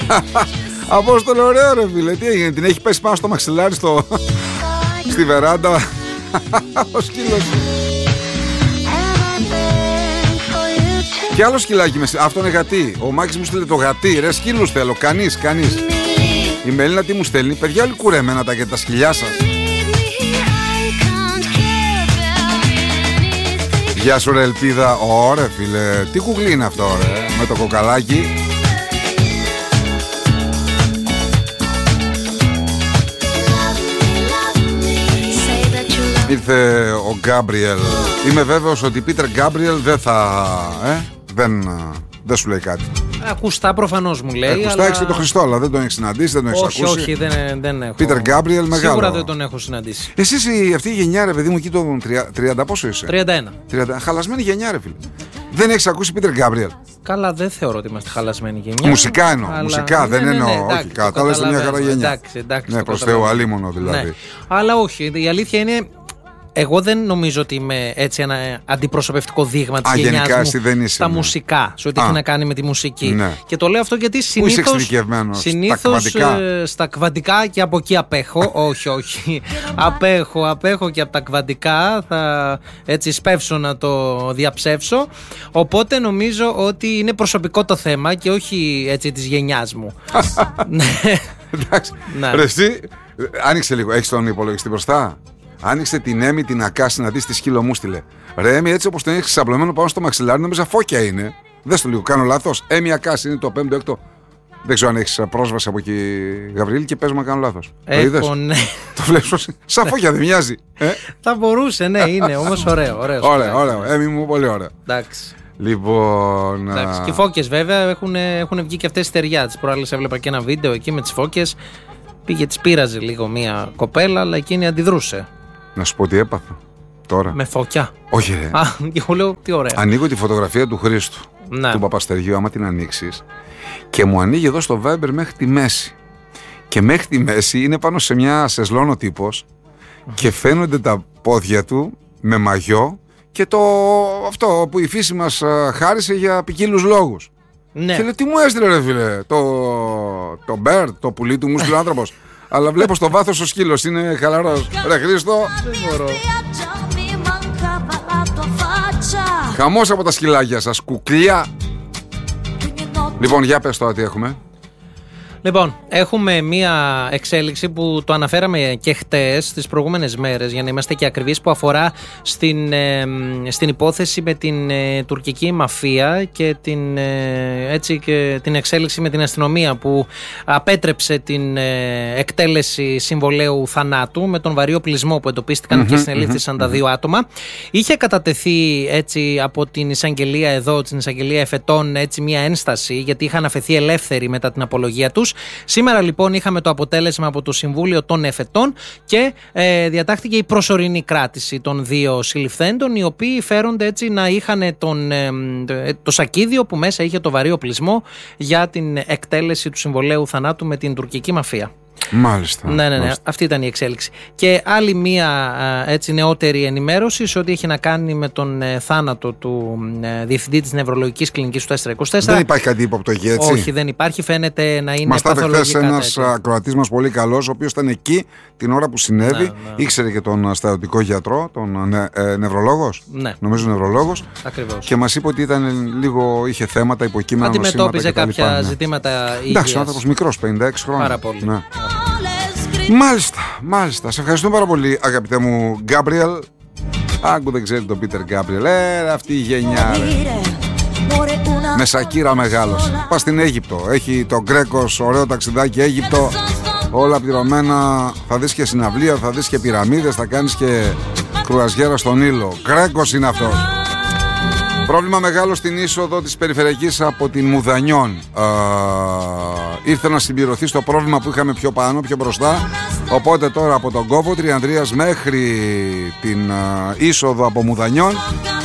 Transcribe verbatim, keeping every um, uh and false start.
Απόστολο, ωραίο ρε φίλε. Τι έγινε, την έχει πέσει πάνω στο μαξιλάρι στο... στη βεράντα. Ο σκύλος. Και άλλο σκυλάκι με... Αυτό είναι γατί. Ο Μάκης μου στείλε το γατί. Ρε σκύλους θέλω, κανείς, κανείς. Η Μελίνα τι μου στέλνει? Παιδιά όλοι κουρεμένα τα, τα σκυλιά σας. Γεια σου ρε Ελπίδα. Ωραία φίλε. Τι κουκλί είναι αυτό ρε? Με το κοκαλάκι. Ήρθε ο Γκάμπριελ. Είμαι βέβαιος ότι Πίτερ Γκάμπριελ δεν θα... Ε? Δεν, δεν σου λέει κάτι. Ακουστά προφανώς μου λέει. Ακουστά, αλλά... έχεις και τον Χριστό, αλλά δεν τον έχεις συναντήσει, δεν τον έχεις όχι, ακούσει. Όχι, δεν, δεν έχω. Πίτερ Γκάμπριελ, μεγάλο. Σίγουρα δεν τον έχω συναντήσει. Εσείς η, αυτή η γενιά ρε παιδί μου, εκεί το τριάντα πόσο είσαι? τριάντα ένα. τριάντα, χαλασμένη γενιά ρε φίλε. Δεν έχεις ακούσει Πίτερ Γκάμπριελ? Καλά, δεν θεωρώ ότι είμαστε χαλασμένη γενιά. Μουσικά εννοώ, αλλά... μουσικά, ναι, δεν ναι, εννοώ. Ναι, όχι, κατάλαβες μια χαρά γενιά. Εντάξει, εντάξει, ναι, προς Θεού, αλίμονο δηλαδή. Ναι. Αλλά όχι, η αλήθεια είναι... Εγώ δεν νομίζω ότι είμαι έτσι ένα αντιπροσωπευτικό δείγμα της γενιάς μου δεν είσαι, στα ναι. μουσικά, σε ό,τι έχει να κάνει με τη μουσική. Ναι. Και το λέω αυτό γιατί συνήθως, συνήθως στα, κβαντικά. στα κβαντικά και από εκεί απέχω. όχι, όχι. απέχω, απέχω και από τα κβαντικά. Θα έτσι σπεύσω να το διαψεύσω. Οπότε νομίζω ότι είναι προσωπικό το θέμα και όχι έτσι της γενιάς μου. Εντάξει. Ρε εσύ, άνοιξε λίγο. Έχεις τον υπολογιστή μπροστά? Άνοιξε την Έμι την Ακάση να δεις τι σκύλο μου στείλε. Ρε Έμι, έτσι όπως τον έχεις ξαπλωμένο πάνω στο μαξιλάρι, νόμιζα φώκια είναι. Δες το λίγο, κάνω λάθος? Έμι Ακάση είναι το πέμπτο έκτο. Δεν ξέρω αν έχεις πρόσβαση από εκεί, Γαβριήλ, και πες μου να κάνω λάθος. Έχω, ναι. Το βλέπεις σαν φώκια, δεν μοιάζει? Ε? Θα μπορούσε, ναι, είναι όμως ωραίο. Ωραίο, ωραίο, ωραίο. Έμι μου, πολύ ωραίο. Εντάξει. Λοιπόν. Εντάξει. Και οι φώκες βέβαια έχουν, έχουν βγει και αυτές τις στεριά. Τις προάλλες έβλεπα και ένα βίντεο εκεί με τις φώκες. Πήγε, τις πείραζε λίγο μία κοπέλα, αλλά εκείνη αντιδρούσε. Να σου πω τι έπαθα τώρα. Με φωκιά. Όχι ρε. Α, και εγώ λέω τι ωραία. Ανοίγω τη φωτογραφία του Χρήστου, ναι. του Παπαστεργίου, άμα την ανοίξεις, και μου ανοίγει εδώ στο Viber μέχρι τη μέση. Και μέχρι τη μέση είναι πάνω σε μια σεσλόν ο τύπος και φαίνονται τα πόδια του με μαγιό και το αυτό που η φύση μας χάρισε για ποικίλους λόγους. Ναι. Και λέω τι μου έστειλε ρε φίλε, το, το Μπέρ, το πουλί του μουσουλου άνθρωπος. Αλλά βλέπω στο βάθος ο σκύλος είναι χαλαρός. Ρε Χρήστο, δεν μπορώ. Χαμός από τα σκυλάκια σας, κουκλιά. Λοιπόν, για πες τώρα τι έχουμε. Λοιπόν, έχουμε μία εξέλιξη που το αναφέραμε και χτες, τις προηγούμενες μέρες, για να είμαστε και ακριβείς, που αφορά στην, ε, στην υπόθεση με την ε, τουρκική μαφία και την, ε, έτσι, και την εξέλιξη με την αστυνομία που απέτρεψε την ε, εκτέλεση συμβολαίου θανάτου με τον βαρύ οπλισμό που εντοπίστηκαν mm-hmm, και συνελήφθησαν mm-hmm, τα δύο άτομα. Είχε κατατεθεί έτσι από την εισαγγελία εδώ, την εισαγγελία εφετών, έτσι μία ένσταση, γιατί είχαν αφαιθεί ελεύθεροι μετά την απολογία τους. Σήμερα λοιπόν είχαμε το αποτέλεσμα από το Συμβούλιο των Εφετών και ε, διατάχθηκε η προσωρινή κράτηση των δύο συλληφθέντων, οι οποίοι φέρονται έτσι να είχαν τον, ε, το σακίδιο που μέσα είχε το βαρύ οπλισμό για την εκτέλεση του συμβολαίου θανάτου με την τουρκική μαφία. Μάλιστα. Ναι, ναι, ναι. Μάλιστα. Αυτή ήταν η εξέλιξη. Και άλλη μία έτσι νεότερη ενημέρωση σε ό,τι έχει να κάνει με τον ε, θάνατο του ε, διευθυντή της νευρολογικής κλινικής του τέσσερα είκοσι τέσσερα. Δεν υπάρχει κάτι ύποπτο εκεί, έτσι. Όχι, δεν υπάρχει. Φαίνεται να είναι μας παθολογικά. Μας τα ένας ακροατής μας πολύ καλός, ο οποίος ήταν εκεί την ώρα που συνέβη. Ναι, ναι. Ήξερε και τον στρατιωτικό γιατρό, τον ε, ε, νευρολόγος. Ναι. Νομίζω νευρολόγος. Ακριβώς. Και μας είπε ότι ήταν λίγο, είχε θέματα, υποκείμενα νοσήματα. Αντιμετώπιζε κάποια ναι. ζητήματα υγείας. Εντάξει, ο άνθρωπος μικρός, πενήντα έξι χρόνια. Πάρα πολύ. Ναι. Μάλιστα, μάλιστα. Σε ευχαριστούμε πάρα πολύ, αγαπητέ μου Γκάμπριελ. Άγκου δεν ξέρει τον Πίτερ Γκάμπριελ. Ε, αυτή η γενιά. Με Σακύρα μεγάλος. Πας στην Αίγυπτο. Έχει το Γκρέκος, ωραίο ταξιδάκι Αίγυπτο. Όλα πληρωμένα. Θα δεις και συναυλία, θα δεις και πυραμίδες, θα κάνεις και κρουαζιέρα στον Ήλο. Γκρέκος είναι αυτός. Πρόβλημα μεγάλο στην είσοδο της περιφερειακής από την Μουδανιών. Ε, ήρθε να συμπληρωθεί στο πρόβλημα που είχαμε πιο πάνω, πιο μπροστά. Οπότε τώρα από τον κόπο Τριανδρίας μέχρι την ε, είσοδο από Μουδανιών